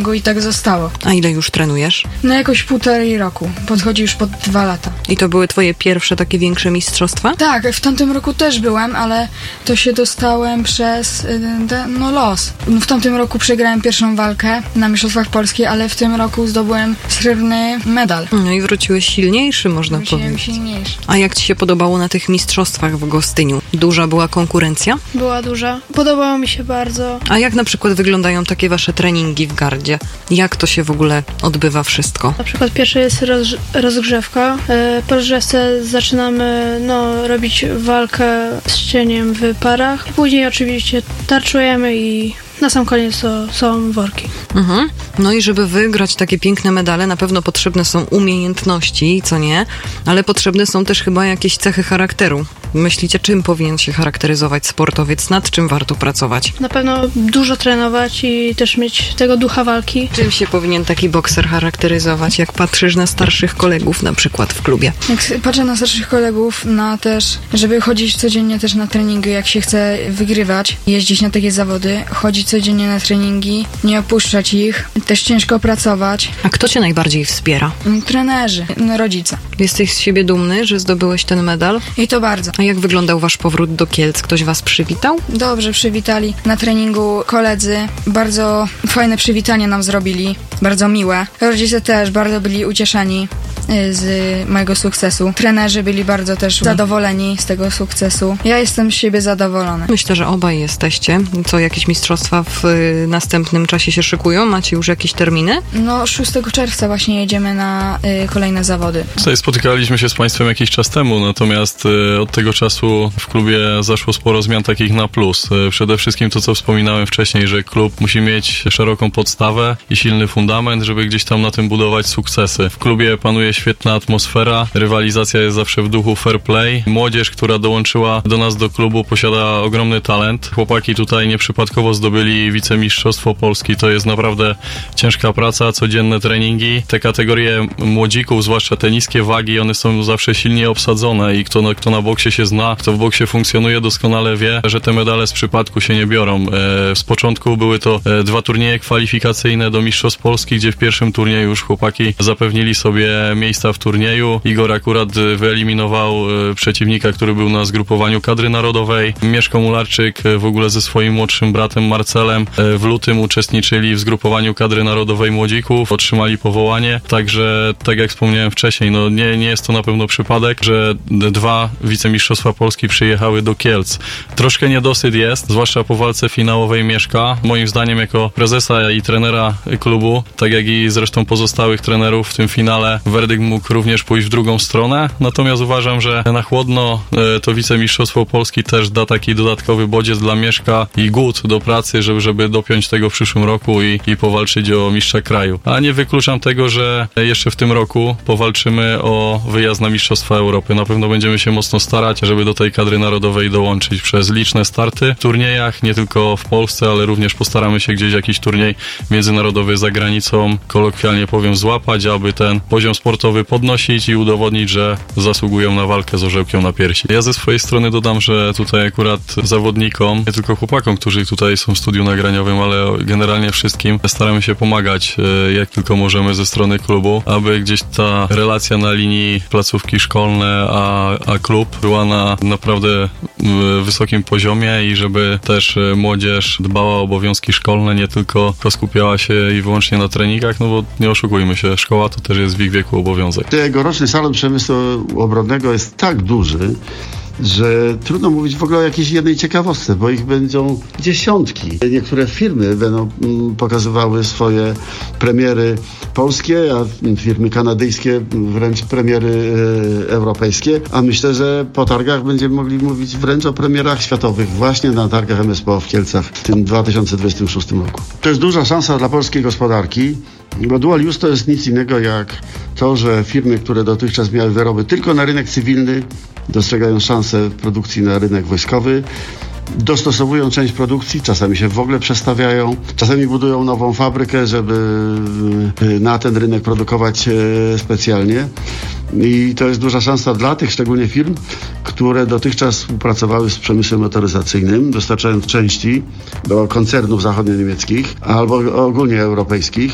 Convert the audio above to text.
treningu i tak zostało. A ile już trenujesz? No jakoś 1,5 roku. Podchodzi już pod 2 lata. I to były twoje pierwsze takie większe mistrzostwa? Tak, w tamtym roku też byłem, ale to się dostałem przez los. W tamtym roku przegrałem pierwszą walkę na Mistrzostwach Polski, ale w tym roku zdobyłem srebrny medal. No i wróciłeś silniejszy, można powiedzieć. Silniejszy. A jak ci się podobało na tych mistrzostwach w Gostyniu? Duża była konkurencja? Była duża. Podobało mi się bardzo. A jak na przykład wyglądają takie wasze treningi w gardzie? Jak to się w ogóle odbywa wszystko? Na przykład pierwsze jest rozgrzewka. Po rozgrzewce zaczynamy robić walkę z cieniem w parach. Później oczywiście tarczujemy i na sam koniec to są worki. No i żeby wygrać takie piękne medale, na pewno potrzebne są umiejętności, co nie? Ale potrzebne są też chyba jakieś cechy charakteru. Myślicie, czym powinien się charakteryzować sportowiec? Nad czym warto pracować? Na pewno dużo trenować i też mieć tego ducha walki. Czym się powinien taki bokser charakteryzować? Jak patrzysz na starszych kolegów na przykład w klubie? Jak patrzę na starszych kolegów, żeby chodzić codziennie też na treningi, jak się chce wygrywać, jeździć na takie zawody, chodzić codziennie na treningi, nie opuszczać ich, też ciężko pracować. A kto cię najbardziej wspiera? Trenerzy, rodzice. Jesteś z siebie dumny, że zdobyłeś ten medal? I to bardzo. A jak wyglądał wasz powrót do Kielc? Ktoś was przywitał? Dobrze przywitali. Na treningu koledzy bardzo fajne przywitanie nam zrobili, bardzo miłe. Rodzice też bardzo byli ucieszeni z mojego sukcesu. Trenerzy byli bardzo też zadowoleni z tego sukcesu. Ja jestem z siebie zadowolony. Myślę, że obaj jesteście. Co, jakieś mistrzostwa w następnym czasie się szykują? Macie już jakieś terminy? 6 czerwca właśnie jedziemy na kolejne zawody. Tutaj spotykaliśmy się z Państwem jakiś czas temu, natomiast od tego czasu w klubie zaszło sporo zmian takich na plus. Przede wszystkim to, co wspominałem wcześniej, że klub musi mieć szeroką podstawę i silny fundament, żeby gdzieś tam na tym budować sukcesy. W klubie panuje świetna atmosfera, rywalizacja jest zawsze w duchu fair play. Młodzież, która dołączyła do nas do klubu, posiada ogromny talent. Chłopaki tutaj nieprzypadkowo zdobyli wicemistrzostwo Polski. To jest naprawdę ciężka praca, codzienne treningi. Te kategorie młodzików, zwłaszcza te niskie wagi, one są zawsze silnie obsadzone i kto na boksie się zna, kto w boksie funkcjonuje, doskonale wie, że te medale z przypadku się nie biorą. Z początku były to 2 turnieje kwalifikacyjne do Mistrzostw Polski, gdzie w pierwszym turnieju już chłopaki zapewnili sobie miejsca w turnieju. Igor akurat wyeliminował przeciwnika, który był na zgrupowaniu kadry narodowej. Mieszko Mularczyk w ogóle ze swoim młodszym bratem Marcelem w lutym uczestniczyli w zgrupowaniu kadry narodowej młodzików, otrzymali powołanie. Także, tak jak wspomniałem wcześniej, nie jest to na pewno przypadek, że 2 wicemistrzostwa Polski przyjechały do Kielc. Troszkę niedosyt jest, zwłaszcza po walce finałowej Mieszka. Moim zdaniem jako prezesa i trenera klubu, tak jak i zresztą pozostałych trenerów w tym finale, werdykt mógł również pójść w drugą stronę. Natomiast uważam, że na chłodno to wicemistrzostwo Polski też da taki dodatkowy bodziec dla Mieszka i głód do pracy, żeby dopiąć tego w przyszłym roku i powalczyć o mistrza kraju. A nie wykluczam tego, że jeszcze w tym roku powalczymy o wyjazd na Mistrzostwa Europy. Na pewno będziemy się mocno starać, żeby do tej kadry narodowej dołączyć przez liczne starty w turniejach, nie tylko w Polsce, ale również postaramy się gdzieś jakiś turniej międzynarodowy za granicą, kolokwialnie powiem, złapać, aby ten poziom sportowy podnosić i udowodnić, że zasługują na walkę z orzełkiem na piersi. Ja ze swojej strony dodam, że tutaj akurat zawodnikom, nie tylko chłopakom, którzy tutaj są w studiu nagraniowym, ale generalnie wszystkim staramy się pomagać, jak tylko możemy ze strony klubu, aby gdzieś ta relacja na linii placówki szkolne a klub była na naprawdę wysokim poziomie i żeby też młodzież dbała o obowiązki szkolne, nie tylko skupiała się i wyłącznie na treningach, bo nie oszukujmy się, szkoła to też jest w ich wieku obowiązek. Tegoroczny salon przemysłu obronnego jest tak duży, że trudno mówić w ogóle o jakiejś jednej ciekawostce, bo ich będą dziesiątki. Niektóre firmy będą pokazywały swoje premiery polskie, a firmy kanadyjskie wręcz premiery europejskie, a myślę, że po targach będziemy mogli mówić wręcz o premierach światowych właśnie na targach MSPO w Kielcach w tym 2026 roku. To jest duża szansa dla polskiej gospodarki, bo dual use to jest nic innego jak to, że firmy, które dotychczas miały wyroby tylko na rynek cywilny, dostrzegają szansę produkcji na rynek wojskowy, dostosowują część produkcji, czasami się w ogóle przestawiają, czasami budują nową fabrykę, żeby na ten rynek produkować specjalnie. I to jest duża szansa dla tych szczególnie firm, które dotychczas współpracowały z przemysłem motoryzacyjnym, dostarczając części do koncernów zachodnio-niemieckich albo ogólnie europejskich.